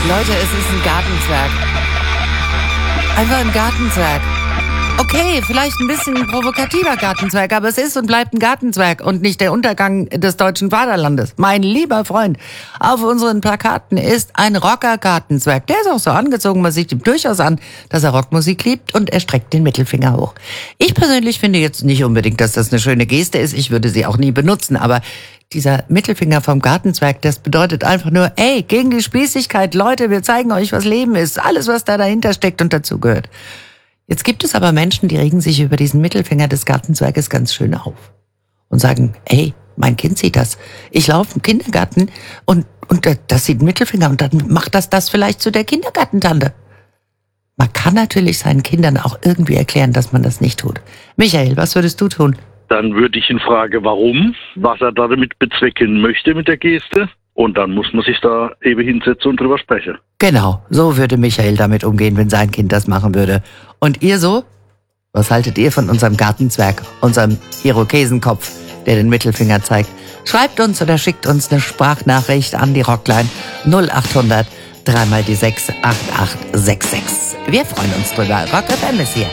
Leute, es ist ein Gartenzwerg. Einfach ein Gartenzwerg. Okay, vielleicht ein bisschen provokativer Gartenzwerg, aber es ist und bleibt ein Gartenzwerg und nicht der Untergang des deutschen Vaterlandes. Mein lieber Freund, auf unseren Plakaten ist ein Rocker-Gartenzwerg. Der ist auch so angezogen, man sieht ihm durchaus an, dass er Rockmusik liebt und er streckt den Mittelfinger hoch. Ich persönlich finde jetzt nicht unbedingt, dass das eine schöne Geste ist. Ich würde sie auch nie benutzen, aber dieser Mittelfinger vom Gartenzwerg, das bedeutet einfach nur, ey, gegen die Spießigkeit, Leute, wir zeigen euch, was Leben ist. Alles, was da dahinter steckt und dazugehört. Jetzt gibt es aber Menschen, die regen sich über diesen Mittelfinger des Gartenzwerges ganz schön auf und sagen, ey, mein Kind sieht das. Ich laufe im Kindergarten und das sieht einen Mittelfinger und dann macht das vielleicht zu der Kindergartentante. Man kann natürlich seinen Kindern auch irgendwie erklären, dass man das nicht tut. Michael, was würdest du tun? Dann würde ich ihn fragen, warum, was er damit bezwecken möchte mit der Geste. Und dann muss man sich da eben hinsetzen und drüber sprechen. Genau, so würde Michael damit umgehen, wenn sein Kind das machen würde. Und ihr so? Was haltet ihr von unserem Gartenzwerg, unserem Irokesenkopf, der den Mittelfinger zeigt? Schreibt uns oder schickt uns eine Sprachnachricht an die Rockline 0800 3 mal die 6 8866. Wir freuen uns drüber. Rock FM ist hier.